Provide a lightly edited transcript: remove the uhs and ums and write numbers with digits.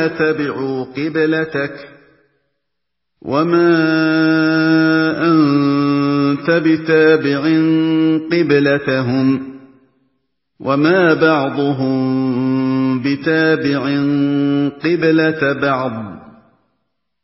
تَتَّبِعُوا قِبْلَتَكَ وَمَا أَنتَ بِتَابِعٍ قِبْلَتَهُمْ ۚ وَمَا بَعْضُهُم بِتَابِعٍ قِبْلَةَ بَعْضٍ ۚ